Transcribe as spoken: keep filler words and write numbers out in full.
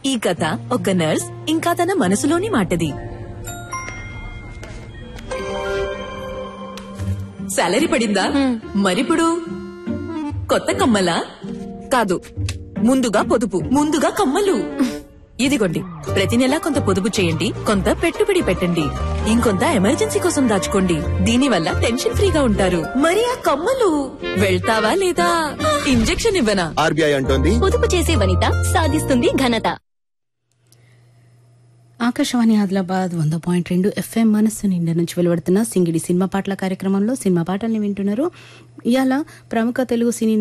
ఈ కథ ఒక నర్స్ ఇంకా తన మనసులోని మాటది. సాలరీ పడిందా? మరిప్పుడు కొత్త కమ్మలా? కాదు, ముందుగా పొదుపు, ముందుగా కమ్మలు. ఇదిగోండి, ప్రతి నెలా కొంత పొదుపు చేయండి, కొంత పెట్టుబడి పెట్టండి, ఇంకొంత ఎమర్జెన్సీ కోసం దాచుకోండి. దీనివల్ల టెన్షన్ ఫ్రీగా ఉంటారు. మరి ఆ కమ్మలు వెళ్తావా లేదా? ఇంజెక్షన్ ఇవ్వనా? ఆర్బీఐ అంటోంది, పొదుపు చేసే వనిత సాధిస్తుంది ఘనత. ఆకాశవాణి ఆదిలాబాద్ వంద పాయింట్ రెండు ఎఫ్ఎం మనస్సు నిండా నుంచి వెలువడుతున్న సింగిడి సినిమా పాటల కార్యక్రమంలో సినిమా పాటల్ని వింటున్నారు. ఇవాళ ప్రముఖ తెలుగు సినీ